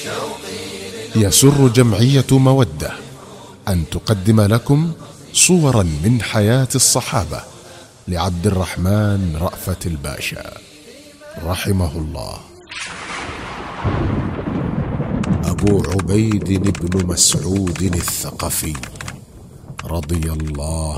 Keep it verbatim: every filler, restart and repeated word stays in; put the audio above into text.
يسر جمعية مودة أن تقدم لكم صورا من حياة الصحابة لعبد الرحمن رأفت الباشا رحمه الله. أبو عبيد بن مسعود الثقفي رضي الله